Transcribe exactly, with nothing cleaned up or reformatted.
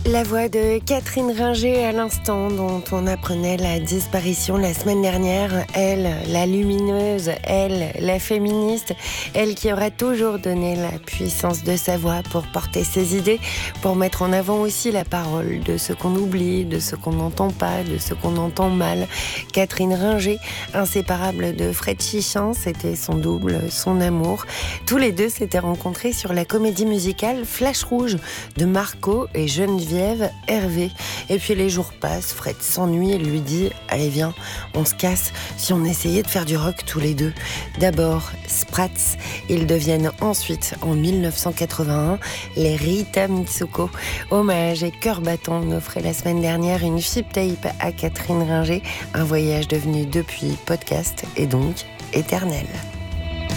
La voix de Catherine Ringer à l'instant, dont on apprenait la disparition la semaine dernière. Elle, la lumineuse, elle, la féministe, elle qui aura toujours donné la puissance de sa voix pour porter ses idées, pour mettre en avant aussi la parole de ce qu'on oublie, de ce qu'on n'entend pas, de ce qu'on entend mal. Catherine Ringer, inséparable de Fred Chichin, c'était son double, son amour. Tous les deux s'étaient rencontrés sur la comédie musicale Flash Rouge de Marco et Geneviève Hervé. Et puis les jours passent, Fred s'ennuie et lui dit « Allez viens, on se casse si on essayait de faire du rock tous les deux ». D'abord Spratz, ils deviennent ensuite en dix-neuf cent quatre-vingt-un les Rita Mitsuko. Hommage et cœur battant nous offrait la semaine dernière une flip tape à Catherine Ringer, un voyage devenu depuis podcast et donc éternel.